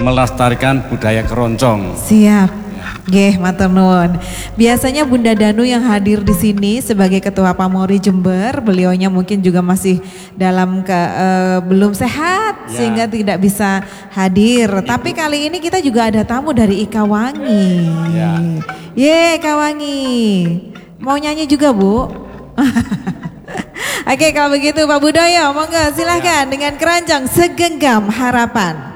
melestarikan budaya keroncong. Siap. Nggih, matur nuwun. Biasanya Bunda Danu yang hadir di sini sebagai Ketua Pamori Jember, beliaunya mungkin juga masih dalam belum sehat sehingga tidak bisa hadir. Tapi kali ini kita juga ada tamu dari Ika Wangi. Ye, Ika Wangi. Mau nyanyi juga, Bu? Oke, kalau begitu Pak Budoyo, monggo silahkan dengan keroncong Segenggam Harapan.